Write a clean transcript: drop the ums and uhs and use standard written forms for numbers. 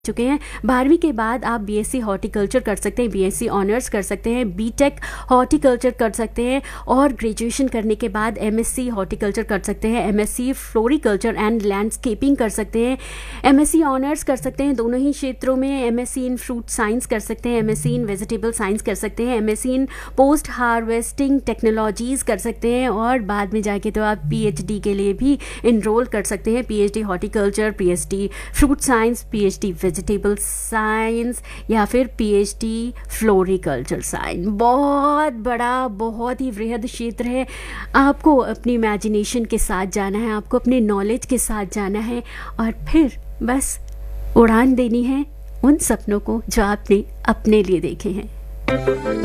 चुके हैं। 12वीं के बाद आप बीएससी हॉर्टिकल्चर कर सकते हैं, बीएससी ऑनर्स कर सकते हैं, बीटेक हॉर्टिकल्चर कर सकते हैं और ग्रेजुएशन करने के बाद एमएससी हॉर्टिकल्चर कर सकते हैं, एमएससी फ्लोरिकल्चर एंड लैंडस्केपिंग कर सकते हैं, एमएससी ऑनर्स कर सकते हैं दोनों ही क्षेत्रों में, एमएससी इन फ्रूट साइंस कर सकते हैं, एमएससी इन वेजिटेबल साइंस कर सकते हैं, MSc in post harvesting technologies कर सकते हैं और बाद में जाके तो आप पीएचडी के लिए भी इनरोल कर सकते हैं, PhD horticulture, PhD fruit science, PhD vegetable science या फिर पीएचडी फ्लोरिकल्चर साइंस। बहुत बड़ा, बहुत ही वृहद क्षेत्र है। आपको अपनी इमेजिनेशन के साथ जाना है, आपको अपने नॉलेज के साथ जाना है और फिर बस उड़ान देनी है उन सपनों को जो आपने अपने लिए देखे हैं।